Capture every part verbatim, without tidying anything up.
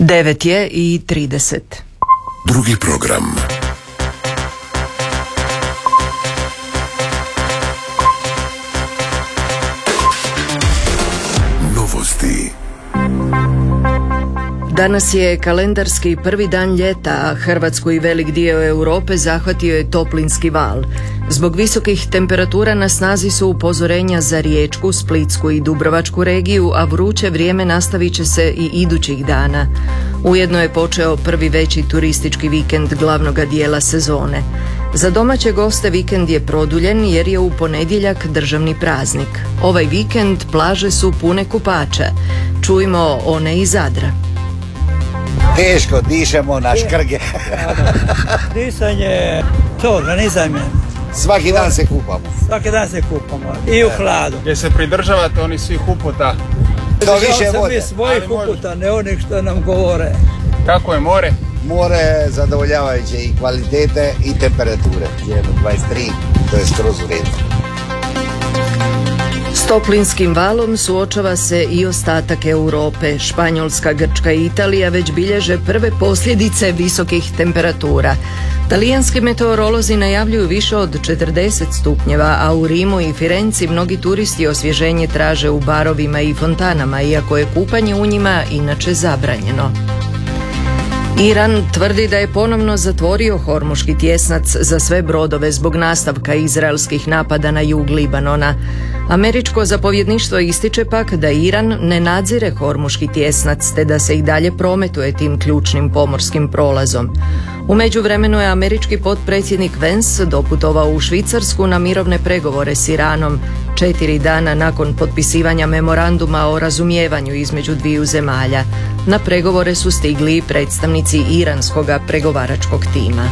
devet je i trideset. Drugi program. Novosti. Danas je kalendarski prvi dan ljeta, a Hrvatsku i velik dio Europe zahvatio je toplinski val. Zbog visokih temperatura na snazi su upozorenja za Riječku, Splitsku i Dubrovačku regiju, a vruće vrijeme nastavit će se i idućih dana. Ujedno je počeo prvi veći turistički vikend glavnoga dijela sezone. Za domaće goste vikend je produljen jer je u ponedjeljak državni praznik. Ovaj vikend plaže su pune kupača. Čujmo one iz Zadra. Teško dišemo na škrge. Disanje, to organizam je. Svaki dan se kupamo. Svaki dan se kupamo. I u hladu. Gdje se pridržavate oni svih uputa? To više se vode. mi svojih uputa, ne onih što nam govore. Kako je more? More je zadovoljavajuće i kvalitete i temperature. jedno dvadeset tri, to je skroz u redu. S toplinskim valom suočava se i ostatak Europe. Španjolska, Grčka i Italija već bilježe prve posljedice visokih temperatura. Talijanski meteorolozi najavljuju više od četrdeset stupnjeva, a u Rimu i Firenci mnogi turisti osvježenje traže u barovima i fontanama, iako je kupanje u njima inače zabranjeno. Iran tvrdi da je ponovno zatvorio Hormuški tjesnac za sve brodove zbog nastavka izraelskih napada na jug Libanona. Američko zapovjedništvo ističe pak da Iran ne nadzire Hormuški tjesnac te da se i dalje prometuje tim ključnim pomorskim prolazom. U međuvremenu je američki potpredsjednik Vance doputovao u Švicarsku na mirovne pregovore s Iranom, četiri dana nakon potpisivanja memoranduma o razumijevanju između dviju zemalja. Na pregovore su stigli predstavnici iranskoga pregovaračkog tima.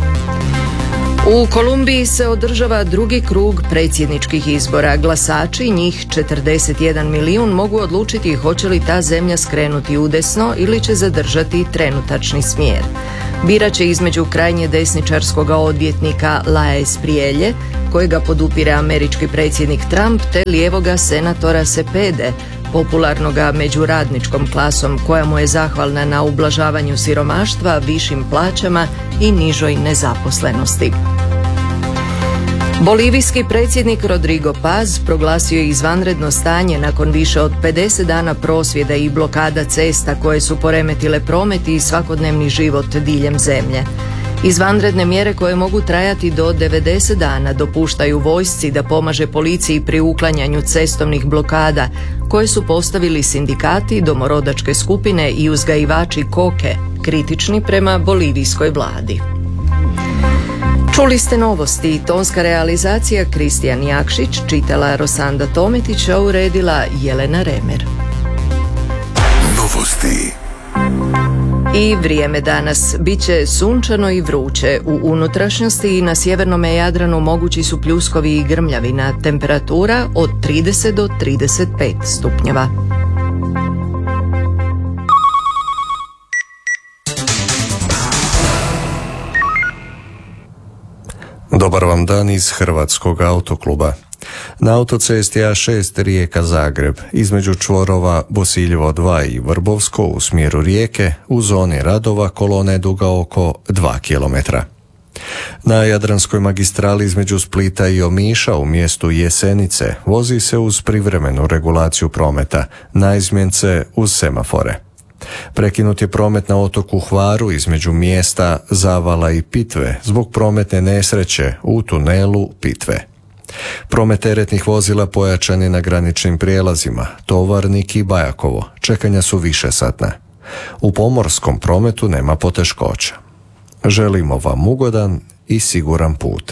U Kolumbiji se održava drugi krug predsjedničkih izbora. Glasači, njih četrdeset jedan milijun, mogu odlučiti hoće li ta zemlja skrenuti udesno ili će zadržati trenutačni smjer. Birat će između krajnje desničarskoga odvjetnika La Esprielle, kojega podupire američki predsjednik Trump, te lijevoga senatora Cepede, popularnoga među radničkom klasom, koja mu je zahvalna na ublažavanju siromaštva, višim plaćama i nižoj nezaposlenosti. Bolivijski predsjednik Rodrigo Paz proglasio je izvanredno stanje nakon više od pedeset dana prosvjeda i blokada cesta koje su poremetile promet i svakodnevni život diljem zemlje. Izvanredne mjere koje mogu trajati do devedeset dana dopuštaju vojsci da pomaže policiji pri uklanjanju cestovnih blokada koje su postavili sindikati, domorodačke skupine i uzgajivači koke, kritični prema bolivijskoj vladi. Čuli ste novosti, tonska realizacija Kristijan Jakšić, čitala Rosanda Tometić, a uredila Jelena Remer. Novosti. I vrijeme danas biće sunčano i vruće. U unutrašnjosti i na sjevernom Jadranu mogući su pljuskovi i grmljavina. Temperatura od trideset do trideset pet stupnjeva. Dobar vam dan iz Hrvatskog autokluba. Na autocesti A šest Rijeka-Zagreb, između čvorova Bosiljevo dva i Vrbovsko u smjeru Rijeke, u zoni radova kolona je duga oko dva kilometra. Na Jadranskoj magistrali između Splita i Omiša u mjestu Jesenice vozi se uz privremenu regulaciju prometa, naizmjence uz semafore. Prekinut je promet na otoku Hvaru između mjesta Zavala i Pitve zbog prometne nesreće u tunelu Pitve. Promet teretnih vozila pojačan je na graničnim prijelazima Tovarnik i Bajakovo. Čekanja su višesatna. U pomorskom prometu nema poteškoća. Želimo vam ugodan i siguran put.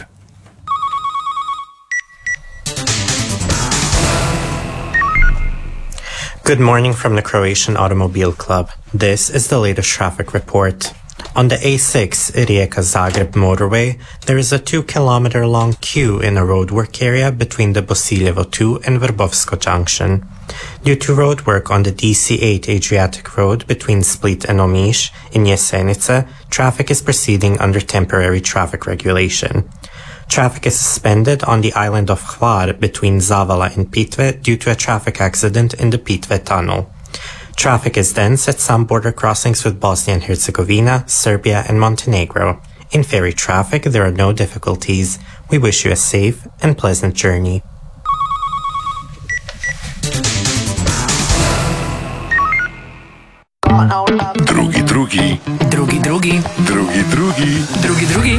Good morning from the Croatian Automobile Club. This is the latest traffic report. On the A six Rijeka-Zagreb motorway, there is a two-kilometer long queue in a roadwork area between the Bosiljevo two and Vrbovsko junction. Due to roadwork on the D C eight Adriatic Road between Split and Omiš in Jesenice, traffic is proceeding under temporary traffic regulation. Traffic is suspended on the island of Hvar between Zavala and Pitve due to a traffic accident in the Pitve tunnel. Traffic is dense at some border crossings with Bosnia and Herzegovina, Serbia, and Montenegro. In ferry traffic, there are no difficulties. We wish you a safe and pleasant journey. Drugi, drugi. Drugi, drugi. Drugi, drugi. Drugi, drugi.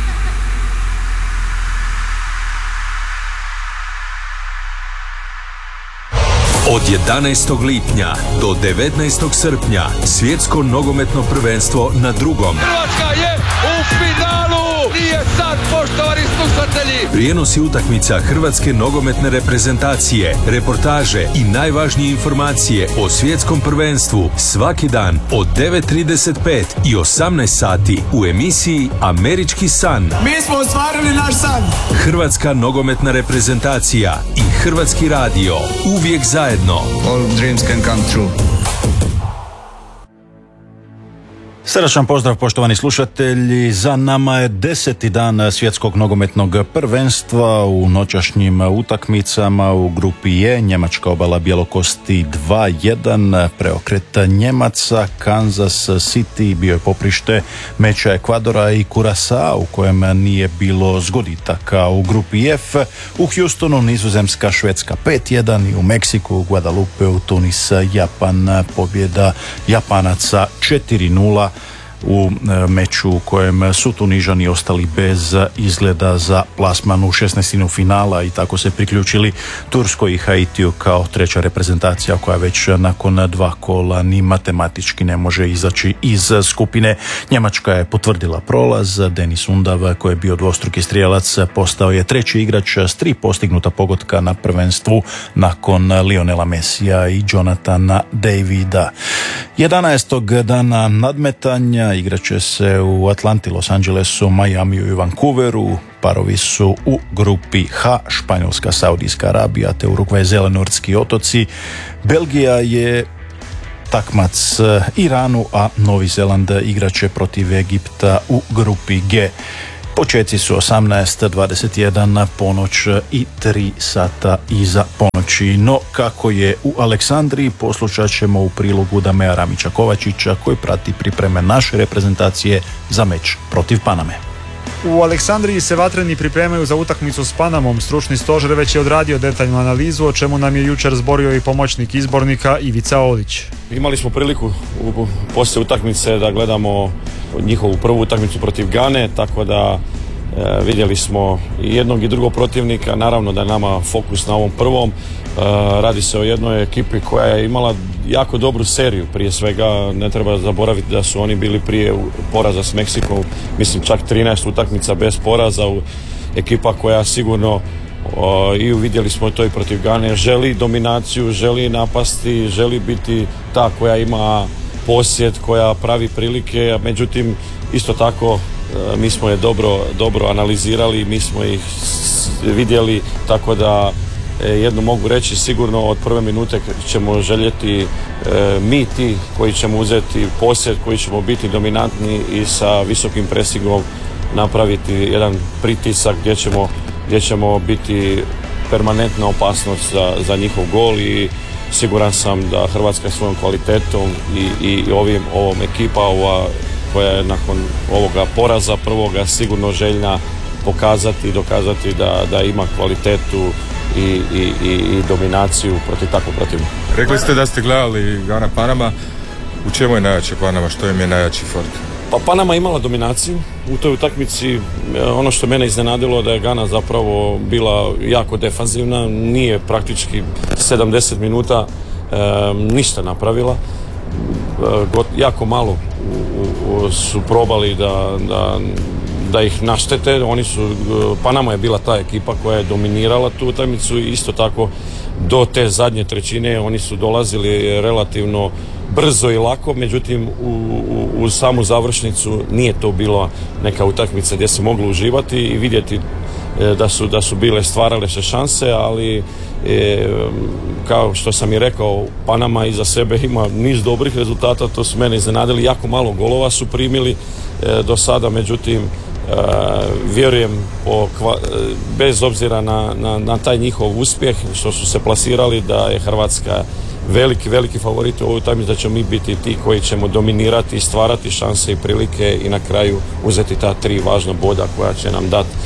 Od jedanaestog lipnja do devetnaestog srpnja svjetsko nogometno prvenstvo na drugom. Hrvatska je u finalu! Nije sad, poštovani slušatelji! Prijenosi utakmica hrvatske nogometne reprezentacije, reportaže i najvažnije informacije o svjetskom prvenstvu svaki dan od devet trideset pet i osamnaest sati u emisiji Američki san. Mi smo ostvarili naš san! Hrvatska nogometna reprezentacija i Hrvatski radio uvijek zajedno. All dreams can come true. Srdačan pozdrav poštovani slušatelji, za nama je deseti dan svjetskog nogometnog prvenstva. U noćašnjim utakmicama u grupi E Njemačka obala bjelokosti dva jedan, preokret Njemaca, Kansas City bio je poprište meča Ekvadora i Kurasa u kojem nije bilo zgoditaka. U grupi F u Houstonu Nizozemska Švedska pet jedan i u Meksiku u Guadalupe u Tunis Japan, pobjeda Japanaca četiri nula u meču u kojem su Tunižani ostali bez izgleda za plasman u šesnaestinu finala i tako se priključili Turskoj i Haitiju kao treća reprezentacija koja već nakon dva kola ni matematički ne može izaći iz skupine. Njemačka je potvrdila prolaz. Denis Undav, koji je bio dvostruki strijelac, postao je treći igrač s tri postignuta pogotka na prvenstvu nakon Lionela Messija i Jonathana Davida. jedanaestog dana nadmetanja igraće se u Atlanti, Los Angelesu, Miamiju i Vancouveru. Parovi su u grupi H, Španjolska, Saudijska Arabija te Urugvaj, Zelenordski otoci. Belgija je takmac Iranu, a Novi Zeland igraće protiv Egipta u grupi G. Počeci su osamnaest dvadeset jedan, ponoć i tri sata iza ponoći. No kako je u Aleksandriji, poslušat ćemo u prilogu Damea Ramića Kovačića koji prati pripreme naše reprezentacije za meč protiv Paname. U Aleksandriji se vatreni pripremaju za utakmicu s Panamom. Stručni stožer već je odradio detaljnu analizu, o čemu nam je jučer zborio i pomoćnik izbornika Ivica Olić. Imali smo priliku u poslije utakmice da gledamo njihovu prvu utakmicu protiv Gane, tako da e, vidjeli smo i jednog i drugog protivnika. Naravno da je nama fokus na ovom prvom. E, radi se o jednoj ekipi koja je imala jako dobru seriju. Prije svega ne treba zaboraviti da su oni bili prije poraza s Meksikom, mislim čak trinaest utakmica bez poraza. Ekipa koja sigurno, o, i vidjeli smo to i protiv Gane, želi dominaciju, želi napasti, želi biti ta koja ima posjed, koja pravi prilike, međutim isto tako mi smo je dobro, dobro analizirali, mi smo ih vidjeli, tako da jedno mogu reći, sigurno od prve minute ćemo željeti e, mi ti koji ćemo uzeti posjed, koji ćemo biti dominantni i sa visokim presingom napraviti jedan pritisak gdje ćemo, gdje ćemo biti permanentna opasnost za, za njihov gol i siguran sam da Hrvatska svojom kvalitetom i, i ovim, ovom ekipa ova, koja je nakon ovoga poraza prvoga sigurno željna pokazati i dokazati da, da ima kvalitetu i, i, i, i dominaciju protiv takvog protivnika. Rekli ste da ste gledali Gana Panama. U čemu je najjače Panama? Što im je najjači fort? Pa Panama imala dominaciju u toj utakmici. Ono što mene iznenadilo da je Gana zapravo bila jako defanzivna, nije praktički sedamdeset minuta e, ništa napravila. E, jako malo u, u, su probali da, da, da ih naštete. Oni su, Panama je bila ta ekipa koja je dominirala tu utakmicu i isto tako do te zadnje trećine oni su dolazili relativno brzo i lako, međutim u, u, u samu završnicu nije to bila neka utakmica gdje se moglo uživati i vidjeti e, da su, da su bile stvarale se šanse, ali e, kao što sam i rekao, Panama iza sebe ima niz dobrih rezultata, to su mene iznenadili, jako malo golova su primili e, do sada, međutim e, vjerujem po, bez obzira na, na, na taj njihov uspjeh što su se plasirali da je Hrvatska veliki, veliki favorit u ovoj utakmici, da ćemo mi biti ti koji ćemo dominirati, stvarati šanse i prilike i na kraju uzeti ta tri važna boda koja će nam dati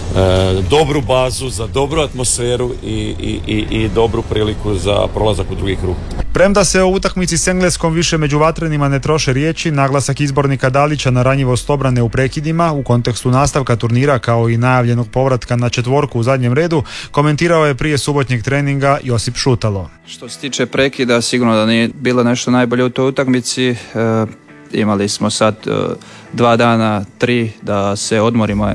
e, dobru bazu za dobru atmosferu i, i, i, i dobru priliku za prolazak u drugi krug. Premda se o utakmici s Engleskom više među vatrenima ne troše riječi, naglasak izbornika Dalića na ranjivost obrane u prekidima u kontekstu nastavka turnira kao i najavljenog povratka na četvorku u zadnjem redu komentirao je prije subotnjeg treninga Josip Šutalo. Što se tiče prekida, sigurno da nije bilo nešto najbolje u toj utakmici. E, imali smo sad e, dva dana, tri da se odmorimo, e,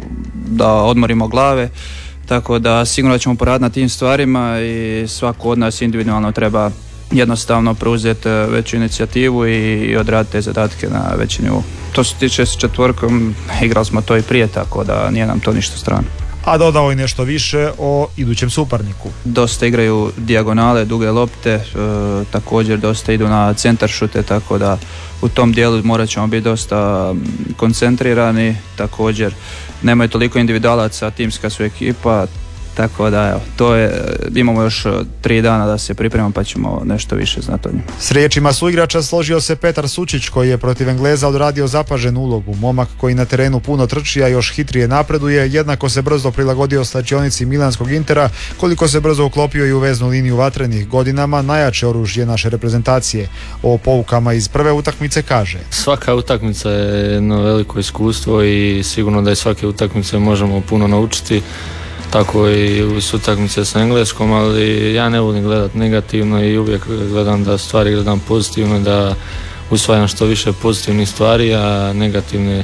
da odmorimo glave, tako da sigurno ćemo poraditi na tim stvarima i svako od nas individualno treba jednostavno preuzeti veću inicijativu i odraditi te zadatke na veći nivou. To se tiče s četvorkom, igrali smo to i prije, tako da nije nam to ništa strano. A dodao i nešto više o idućem suparniku. Dosta igraju dijagonale, duge lopte, e, također dosta idu na centar šute, tako da u tom dijelu morat ćemo biti dosta koncentrirani. Također nemaju toliko individualaca, timska su ekipa, tako da evo, to je, imamo još tri dana da se pripremamo pa ćemo nešto više znati o njima. S riječima suigrača složio se Petar Sučić koji je protiv Engleza odradio zapaženu ulogu. Momak koji na terenu puno trči, a još hitrije napreduje, jednako se brzo prilagodio slačionici milanskog Intera, koliko se brzo uklopio i u veznu liniju vatrenih, godinama najjače oružje naše reprezentacije. O poukama iz prve utakmice kaže: Svaka utakmica je jedno veliko iskustvo i sigurno da iz svake utakmice možemo puno naučiti. Tako i uz utakmice sa Engleskom, ali ja ne volim gledati negativno i uvijek gledam da stvari gledam pozitivno, da usvajam što više pozitivnih stvari, a negativne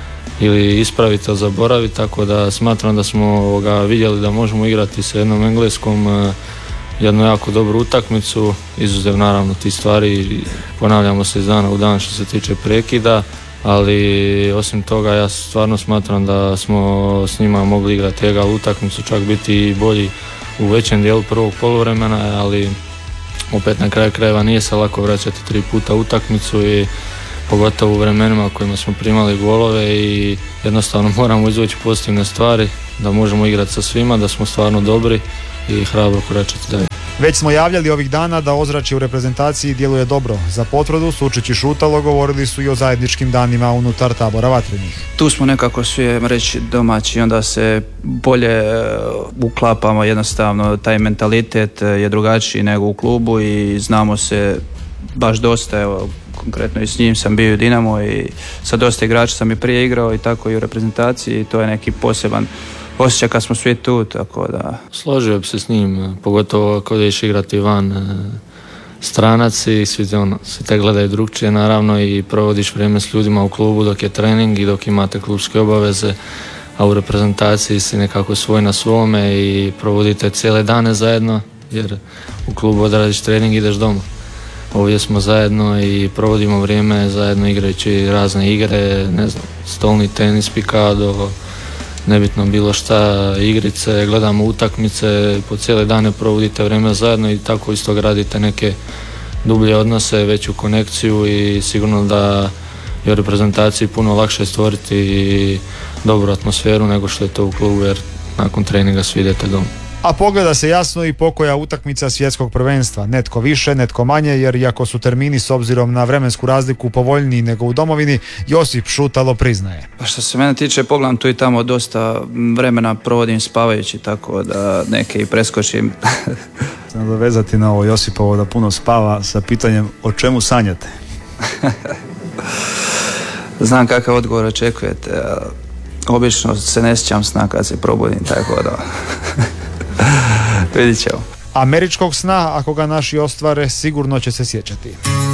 ili ispraviti ili zaboraviti, tako da smatram da smo ovoga, vidjeli da možemo igrati sa jednom Engleskom jednu jako dobru utakmicu, izuzev naravno ti stvari, ponavljamo se iz dana u dan što se tiče prekida, ali osim toga ja stvarno smatram da smo s njima mogli igrati egal utakmicu, čak biti i bolji u većem dijelu prvog poluvremena, ali opet na kraju krajeva nije se lako vraćati tri puta utakmicu i pogotovo u vremenima u kojima smo primali golove i jednostavno moramo izvući pozitivne stvari, da možemo igrati sa svima, da smo stvarno dobri i hrabro koračati dalje. Već smo javljali ovih dana da ozračje u reprezentaciji djeluje dobro. Za potvrdu Sučić i Šutalo govorili su i o zajedničkim danima unutar tabora vatrenih. Tu smo nekako svi reći domaći, onda se bolje uklapamo, jednostavno taj mentalitet je drugačiji nego u klubu i znamo se baš dosta, evo konkretno i s njim sam bio u Dinamo i sa dosta igrača sam i prije igrao i tako i u reprezentaciji i to je neki poseban osjećaj kad smo svi tu, tako da... Složio bi se s njim, pogotovo kad ideš igrati van stranac i svi, ono, svi te gledaju drugčije naravno i provodiš vrijeme s ljudima u klubu dok je trening i dok imate klubske obaveze, a u reprezentaciji si nekako svoj na svome i provodite cijele dane zajedno jer u klubu odradiš trening i ideš doma. Ovdje smo zajedno i provodimo vrijeme zajedno igrajući razne igre, ne znam, stolni tenis, pikado, nebitno bilo šta, igrice, gledamo utakmice, po cijele dane provodite vrijeme zajedno i tako isto gradite neke dublje odnose, veću konekciju i sigurno da je u reprezentaciji puno lakše stvoriti i dobru atmosferu nego što je to u klubu jer nakon treninga svi idete doma. A pogleda se jasno i pokoja utakmica svjetskog prvenstva. Netko više, netko manje, jer iako su termini s obzirom na vremensku razliku povoljniji nego u domovini, Josip Šutalo priznaje. Pa što se mene tiče, pogledam tu i tamo dosta vremena provodim spavajući, tako da neke i preskočim. Znam da vezati na ovo Josipovo da puno spava sa pitanjem o čemu sanjate? Znam kakav odgovor očekujete. Obično se ne sjećam sna kad se probudim, tako da... Vidit ćemo. Američkog sna, ako ga naši ostvare, sigurno će se sjećati.